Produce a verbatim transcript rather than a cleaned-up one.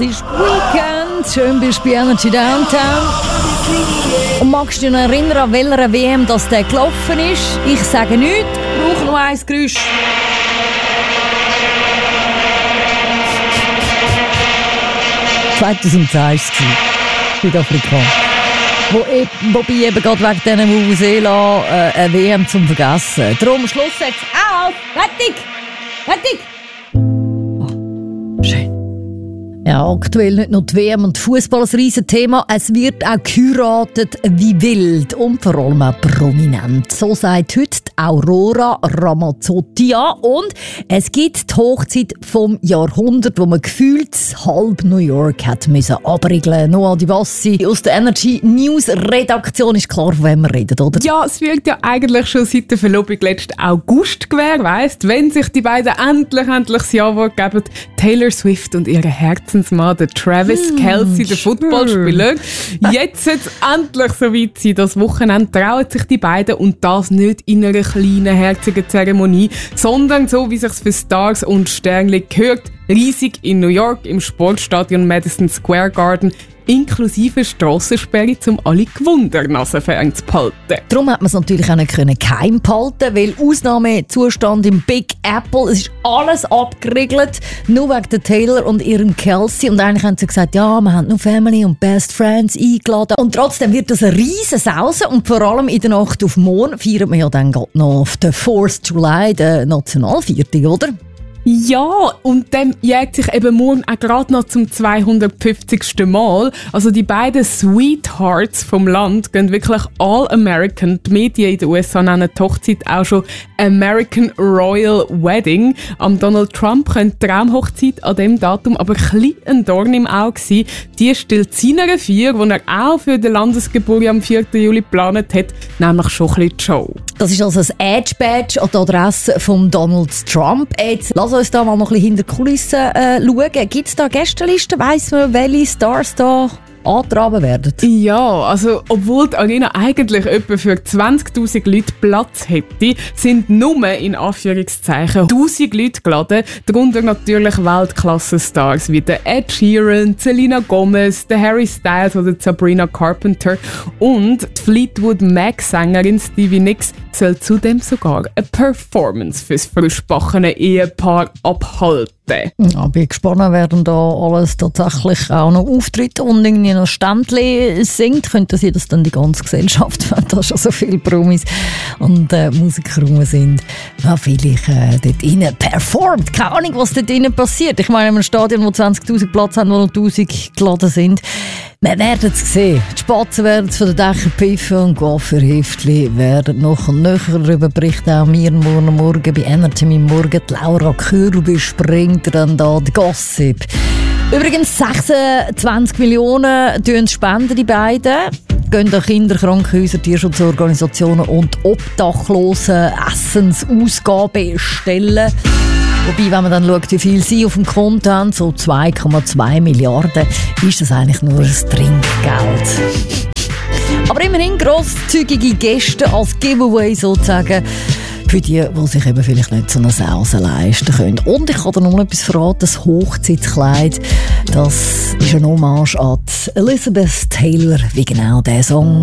ist Weekend. Schön bist du bei Energy Downtown. Und magst du dich noch erinnern, an welcher W M das der gelaufen ist? Ich sage nichts, ich brauche noch ein Geräusch. zweitausendzehn war es, Südafrika. Wo e- wobei eben gerade wegen diesen Vuvuzela äh, eine W M zum Vergessen. Darum Schluss jetzt. Auf! Rettung! Rettung! Oh, schön. Ja, aktuell nicht nur die W M und Fußball ein Riesenthema. Es wird auch geheiratet wie wild und vor allem auch prominent. So sagt heute die Aurora Ramazzotti an. Und es gibt die Hochzeit vom Jahrhundert, wo man gefühlt halb New York hat müssen abriegeln. Noah Di Bassi aus der Energy News Redaktion. Ist klar, von wem wir reden, oder? Ja, es wird ja eigentlich schon seit der Verlobung letzten August gewährleistet, wenn sich die beiden endlich, endlich das Ja-Wort geben. Taylor Swift und ihre Herzensmann, der Travis hm, Kelce, der Footballspieler. Jetzt wird es endlich so weit sein. Das Wochenende trauen sich die beiden und das nicht in einer kleinen, herzigen Zeremonie, sondern so, wie sich's für Stars und Sternli gehört, riesig in New York im Sportstadion Madison Square Garden, inklusive Strassensperre, um alle Gewundernasen fernzuhalten. Darum hat man es natürlich auch nicht geheim behalten, weil Ausnahmezustand im Big Apple, es ist alles abgeriegelt, nur wegen der Taylor und ihrem Kelce. Und eigentlich haben sie gesagt, ja, wir haben nur Family und Best Friends eingeladen. Und trotzdem wird das eine riesen Sause und vor allem in der Nacht auf morgen feiert man ja dann gerade noch auf den fourth of July, den Nationalviertel, oder? Ja, und dem jägt sich eben morgen auch gerade noch zum zweihundertfünfzigsten Mal. Also die beiden Sweethearts vom Land gehen wirklich All-American. Die Medien in den U S A nennen die Hochzeit auch schon American Royal Wedding. Am Donald Trump könnte die Traumhochzeit an diesem Datum aber ein bisschen ein Dorn im Auge sein. Die stellt seiner Vier, die er auch für die Landesgeburt am vierten Juli geplant hat, nämlich schon ein bisschen die Show. Das ist also ein Edge-Badge an die Adresse von Donald Trump. Jetzt lass uns da mal noch ein bisschen hinter die Kulissen äh, schauen. Gibt es da Gästelisten? Weiss man, welche Stars da angetragen werden? Ja, also obwohl die Arena eigentlich etwa für zwanzigtausend Leute Platz hätte, sind nur in Anführungszeichen tausend Leute geladen, darunter natürlich Weltklasse-Stars wie der Ed Sheeran, Selena Gomez, der Harry Styles oder Sabrina Carpenter und die Fleetwood Mac-Sängerin Stevie Nicks soll zudem sogar eine Performance fürs frischbackene Ehepaar abhalten. Ja, bin gespannt, wer denn da alles tatsächlich auch noch auftritt und irgendwie noch Ständchen singt. Könnte sein, dass dann die ganze Gesellschaft, wenn da schon so viele Promis und äh, Musiker rum sind, ja, vielleicht äh, dort innen performt. Keine Ahnung, was dort innen passiert. Ich meine, in einem Stadion, wo zwanzigtausend Platz haben, wo noch tausend geladen sind. Wir werden es sehen. Die Spatzen werden von den Dächern piffen und Gafferhäftli werden noch und nöcher darüber berichten. Auch wir morgen Morgen bei Energy im Morgen. Die Laura Kürbi springt dann da die Gossip. Übrigens sechsundzwanzig Millionen spenden die beiden. Gehen an Kinder, Krankenhäuser, Tierschutzorganisationen und Obdachlosen Essensausgaben stellen. Wobei, wenn man dann schaut, wie viel sie auf dem Konto haben, so zwei Komma zwei Milliarden, ist das eigentlich nur ein Trinkgeld. Aber immerhin grosszügige Gäste als Giveaway sozusagen für die, die sich eben vielleicht nicht so eine Sause leisten können. Und ich kann dir noch etwas verraten, das Hochzeitskleid, das ist eine Hommage an Elizabeth Taylor, wie genau der Song